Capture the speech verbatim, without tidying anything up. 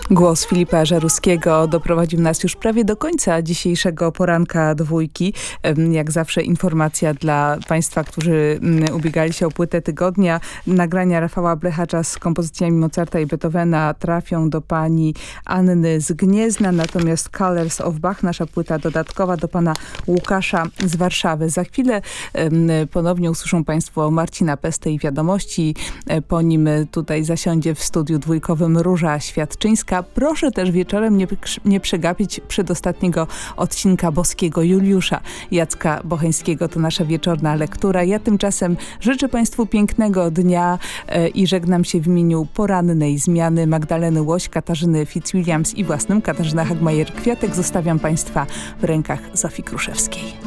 Głos Filipa Żaruskiego doprowadził nas już prawie do końca dzisiejszego poranka dwójki. Jak zawsze informacja dla Państwa, którzy ubiegali się o płytę tygodnia. Nagrania Rafała Blechacza z kompozycjami Mozarta i Beethovena trafią do pani Anny z Gniezna, natomiast Colors of Bach, nasza płyta dodatkowa, do pana Łukasza z Warszawy. Za chwilę ponownie usłyszą Państwo Marcina Pestę i Wiadomości. Po nim tutaj zasiądzie w studiu dwójkowym Róża Świadczyńska. Proszę też wieczorem nie, nie przegapić przedostatniego odcinka Boskiego Juliusza Jacka Bocheńskiego. To nasza wieczorna lektura. Ja tymczasem życzę Państwu pięknego dnia e, i żegnam się w imieniu porannej zmiany Magdaleny Łoś, Katarzyny Fitzwilliams i własnym Katarzyna Hagmajer-Kwiatek. Zostawiam Państwa w rękach Zofii Kruszewskiej.